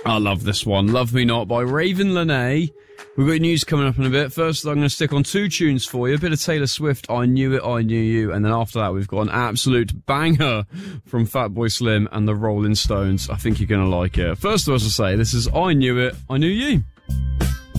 I love this one. Love Me Not by Raven Lenae. We've got news coming up in a bit. First, I'm going to stick on 2 tunes for you. A bit of Taylor Swift, I Knew It, I Knew You. And then after that, we've got an absolute banger from Fatboy Slim and the Rolling Stones. I think you're going to like it. First of all, as I say, this is I Knew It, I Knew You.